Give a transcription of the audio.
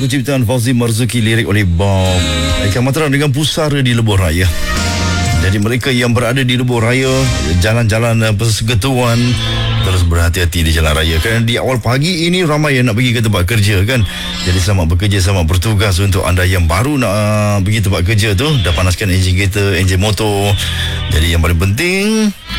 ciptaan Fauzi Marzuki, lirik oleh Bob. Ikan Matra dengan pusara di lebuh raya. Jadi mereka yang berada di lebuh raya, jalan-jalan persekutuan, terus berhati-hati di jalan raya. Kerana di awal pagi ini ramai yang nak pergi ke tempat kerja kan. Jadi selamat bekerja, selamat bertugas untuk anda yang baru nak pergi tempat kerja tu. Dah panaskan enjin kereta, enjin motor. Jadi yang paling penting,